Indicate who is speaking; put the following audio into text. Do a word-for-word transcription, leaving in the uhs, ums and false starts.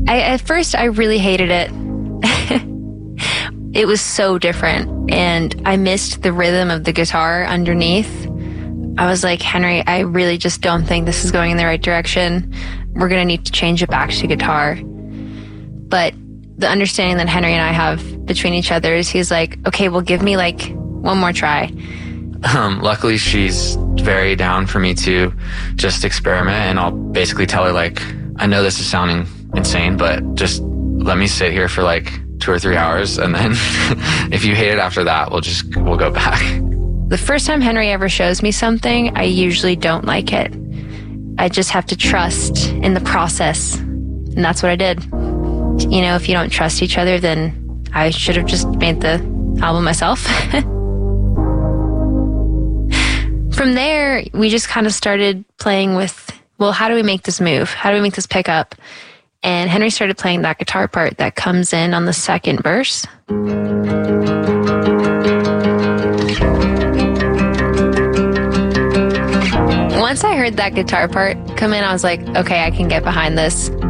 Speaker 1: I, at first, I really hated it. It was so different, and I missed the rhythm of the guitar underneath. I was like, Henry, I really just don't think this is going in the right direction. We're going to need to change it back to guitar. But the understanding that Henry and I have between each other is he's like, okay, well, give me like one more try.
Speaker 2: Um, luckily, she's very down for me to just experiment, and I'll basically tell her, like, I know this is sounding insane, but just let me sit here for like two or three hours, and then if you hate it after that, we'll just, we'll go back.
Speaker 1: The first time Henry ever shows me something, I usually don't like it. I just have to trust in the process, and that's what I did. You know, if you don't trust each other, then I should have just made the album myself. From there, we just kind of started playing with, well, how do we make this move? How do we make this pick up? And Henry started playing that guitar part that comes in on the second verse. Once I heard that guitar part come in, I was like, okay, I can get behind this.